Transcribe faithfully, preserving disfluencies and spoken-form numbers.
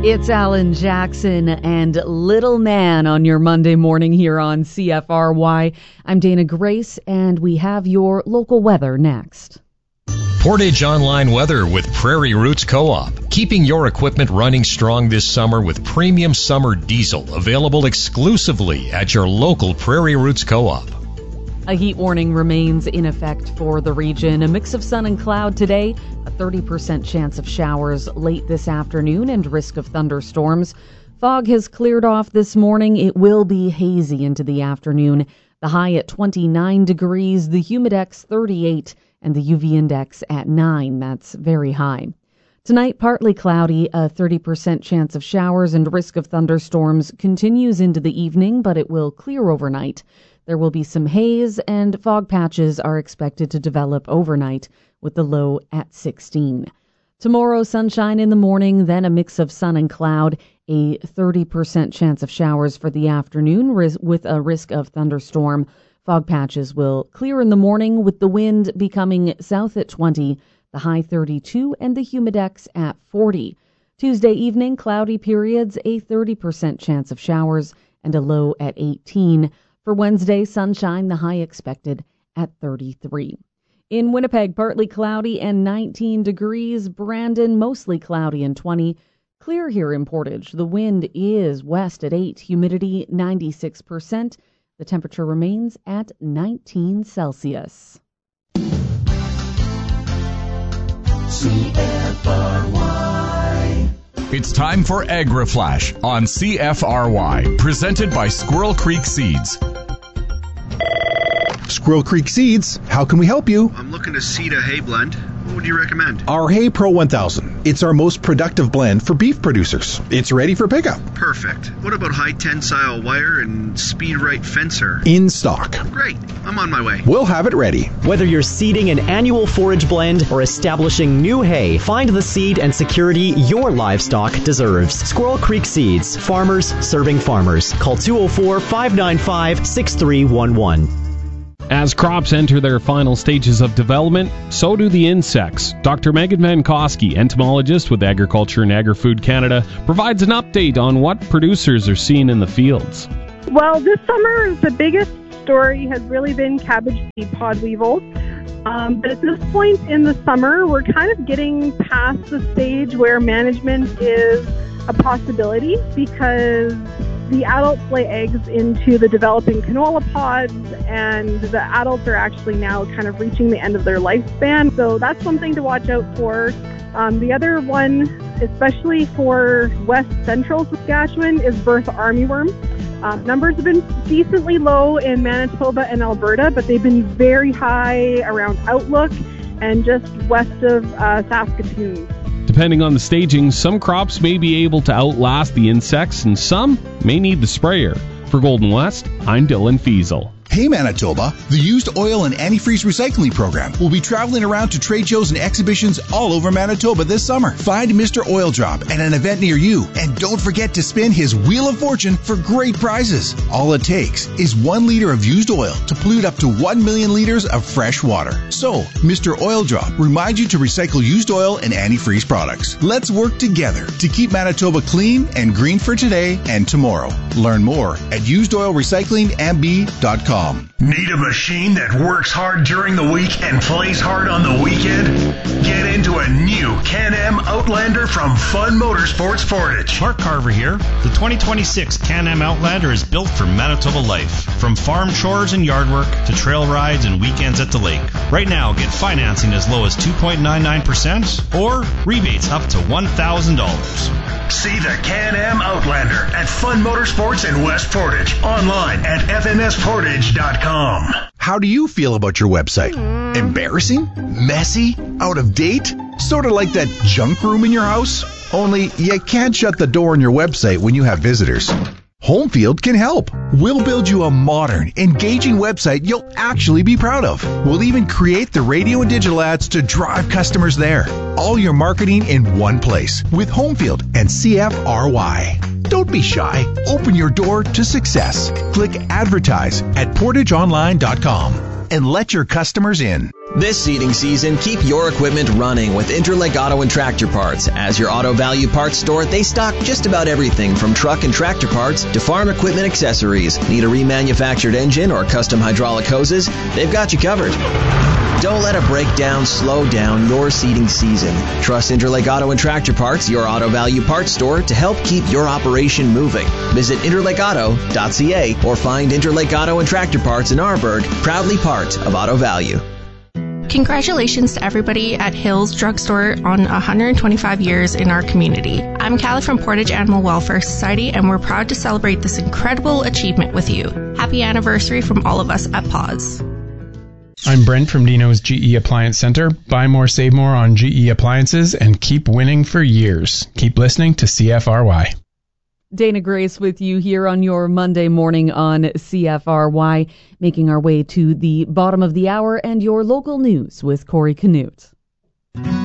It's Alan Jackson and Little Man on your Monday morning here on C F R Y. I'm Dana Grace, and we have your local weather next. Portage Online Weather with Prairie Roots Co-op. Keeping your equipment running strong this summer with premium summer diesel available exclusively at your local Prairie Roots Co-op. A heat warning remains in effect for the region. A mix of sun and cloud today, a thirty percent chance of showers late this afternoon, and risk of thunderstorms. Fog has cleared off this morning. It will be hazy into the afternoon. The high at twenty-nine degrees, the humidex thirty-eight, and the U V index at nine. That's very high. Tonight, partly cloudy, a thirty percent chance of showers, and risk of thunderstorms continues into the evening, but it will clear overnight. There will be some haze, and fog patches are expected to develop overnight with the low at sixteen. Tomorrow, sunshine in the morning, then a mix of sun and cloud, a thirty percent chance of showers for the afternoon with a risk of thunderstorm. Fog patches will clear in the morning with the wind becoming south at twenty, the high thirty-two, and the humidex at forty. Tuesday evening, cloudy periods, a thirty percent chance of showers, and a low at eighteen. For Wednesday, sunshine, the high expected at thirty-three. In Winnipeg, partly cloudy and nineteen degrees. Brandon, mostly cloudy and twenty. Clear here in Portage. The wind is west at eight, humidity ninety-six percent. The temperature remains at nineteen Celsius. C F R Y. It's time for AgriFlash on C F R Y, presented by Squirrel Creek Seeds. Squirrel Creek Seeds, how can we help you? I'm looking to seed a hay blend. What would you recommend? Our Hay Pro one thousand. It's our most productive blend for beef producers. It's ready for pickup. Perfect. What about high tensile wire and speed right fencer? In stock. Great. I'm on my way. We'll have it ready. Whether you're seeding an annual forage blend or establishing new hay, find the seed and security your livestock deserves. Squirrel Creek Seeds. Farmers serving farmers. Call two oh four, five nine five, six three one one. As crops enter their final stages of development, so do the insects. Doctor Megan Vankowski, entomologist with Agriculture and Agri-Food Canada, provides an update on what producers are seeing in the fields. Well, this summer, the biggest story has really been cabbage seed pod weevils. Um, but at this point in the summer, we're kind of getting past the stage where management is a possibility because the adults lay eggs into the developing canola pods, and the adults are actually now kind of reaching the end of their lifespan. So that's something to watch out for. Um, the other one, especially for west central Saskatchewan, is Bertha armyworm. Um, numbers have been decently low in Manitoba and Alberta, but they've been very high around Outlook and just west of uh, Saskatoon. Depending on the staging, some crops may be able to outlast the insects and some may need the sprayer. For Golden West, I'm Dylan Fiesel. Hey Manitoba, the Used Oil and Antifreeze Recycling Program will be traveling around to trade shows and exhibitions all over Manitoba this summer. Find Mister Oil Drop at an event near you, and don't forget to spin his Wheel of Fortune for great prizes. All it takes is one liter of used oil to pollute up to one million liters of fresh water. So, Mister Oil Drop reminds you to recycle used oil and antifreeze products. Let's work together to keep Manitoba clean and green for today and tomorrow. Learn more at used oil recycling m b dot com. Need a machine that works hard during the week and plays hard on the weekend? Get into a new Can-Am Outlander from Fun Motorsports Portage. Mark Carver here. The twenty twenty-six Can-Am Outlander is built for Manitoba life. From farm chores and yard work to trail rides and weekends at the lake. Right now, get financing as low as two point nine nine percent or rebates up to one thousand dollars. See the Can-Am Outlander at Fun Motorsports in West Portage. Online at f m s portage dot com. How do you feel about your website? Embarrassing? Messy? Out of date? Sort of like that junk room in your house? Only you can't shut the door on your website when you have visitors. Homefield can help. We'll build you a modern, engaging website you'll actually be proud of. We'll even create the radio and digital ads to drive customers there. All your marketing in one place with Homefield and C F R Y. Don't be shy. Open your door to success. Click advertise at portage online dot com. and let your customers in. This seeding season, keep your equipment running with Interlake Auto and Tractor Parts. As your Auto Value Parts store, they stock just about everything from truck and tractor parts to farm equipment accessories. Need a remanufactured engine or custom hydraulic hoses? They've got you covered. Don't let a breakdown slow down your seeding season. Trust Interlake Auto and Tractor Parts, your Auto Value Parts store, to help keep your operation moving. Visit interlake auto dot c a or find Interlake Auto and Tractor Parts in Arborg, proudly part of Auto Value. Congratulations to everybody at Hills Drugstore on one hundred twenty-five years in our community. I'm Callie from Portage Animal Welfare Society, and we're proud to celebrate this incredible achievement with you. Happy anniversary from all of us at Paws. I'm Brent from Dino's G E Appliance Center. Buy more, save more on G E appliances and keep winning for years. Keep listening to C F R Y. Dana Grace with you here on your Monday morning on C F R Y, making our way to the bottom of the hour and your local news with Corey Canute.